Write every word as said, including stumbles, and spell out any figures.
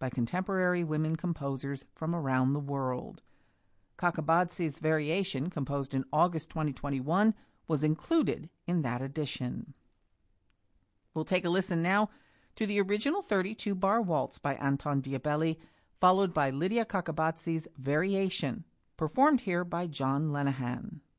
by contemporary women composers from around the world. Cacabadzi's Variation, composed in August twenty twenty-one, was included in that edition. We'll take a listen now to the original thirty-two bar waltz by Anton Diabelli, followed by Lydia Cacabadzi's Variation, performed here by John Lenihan.